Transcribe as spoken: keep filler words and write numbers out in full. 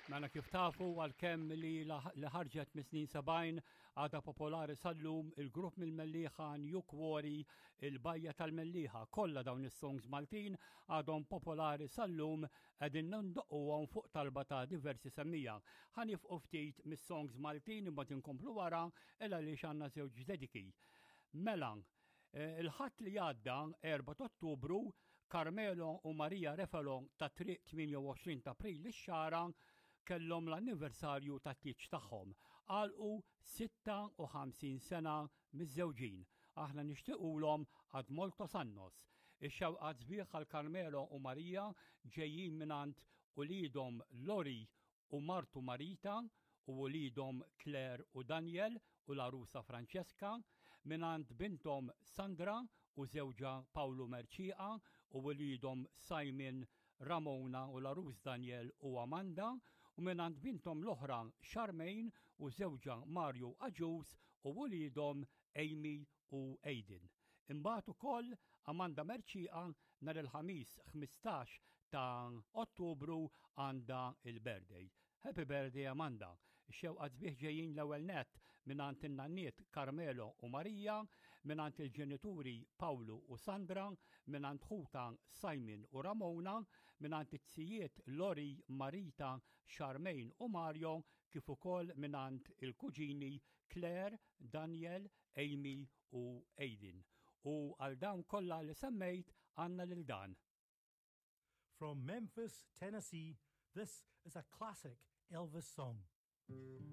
Mela kif tafu għal-kemm li li ħarġet mis-snin sebgħin għadha popolari sal-lum il-grupp mill-Mellieħa New Quarry, il-Bajja tal-Mellieħa, kollha dawn is-songs Maltin għadhom popolari sal-lum qegħdin ndoqquhom fuq talba ta' diversi semmija. Ħanifqu ftit mis-songs Maltin imma tinkomplu wara illa li għandna żewġ dediki. Mela, il-ħadd li għadda erba' Ottubru, Carmelo u Marija Refalo ta' triq tminja u għoxrin ta' April ix-xara kellhom l-anniversarju ta' tliġ tagħhom. Għalqu sitta u ħamsin sena miż-żewġin. Aħna nixtiequlhom għad moltos annos. Ix-xewqat sbieħ għal Carmelo u Marija ġejjin mingħand uliedhom Lori u Martu Marita u uliedhom Claire u Daniel u l-arusa Franceska, mingħand bintom Sandra u żewġa Pawlu Merċieqa u uliedhom Simon, Ramona u l-arus Daniel u Amanda, u mingħand bintom l-oħra Charmaine u żewġa Mario Aġus u uliedhom Amy u Aiden. Imbagħad ukoll Amanda Merċieqa nhar il-ħamis ħmistax ta' Ottubru għandha il-birthday. Happy birthday Amanda. Ix-xewqat sbieħ ġejjin l-ewwel nett mingħand in-nanniet Carmelo u Marija, mingħand il-ġenituri Pawlu u Sandra, mingħand ħuta Simon u Ramona, mingħand it-tzijiet Lori, Marita, Charmaine u Mario, kif ukoll mingħand il-kuġini Claire, Daniel, Amy u Aiden. U għal dawn kollha li semmejt għandna lil dan. From Memphis, Tennessee, this is a classic Elvis song.